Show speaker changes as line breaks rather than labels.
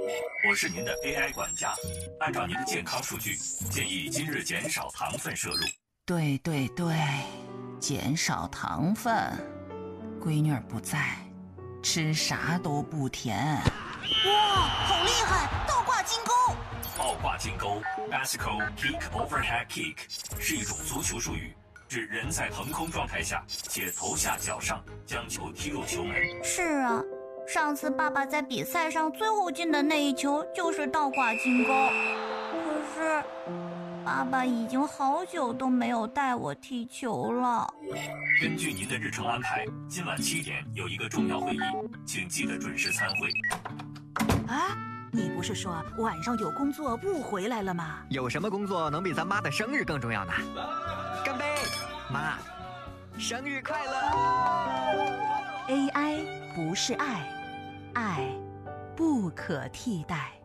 我是您的 AI 管家，按照您的健康数据，建议今日减少糖分摄入。
对，减少糖分。闺女儿不在，吃啥都不甜。
哇，好厉害！倒挂金钩。
倒挂金钩 （Bicycle Kick Overhead Kick） 是一种足球术语，指人在腾空状态下且头下脚上将球踢入球门。
是啊，上次爸爸在比赛上最后进的那一球就是倒挂金钩。可是，爸爸已经好久都没有带我踢球了。
根据您的日程安排，今晚7点有一个重要会议，请记得准时参会。
啊，你不是说晚上有工作不回来了吗？
有什么工作能比咱妈的生日更重要呢？干杯，妈，生日快乐
！AI 不是爱，爱不可替代。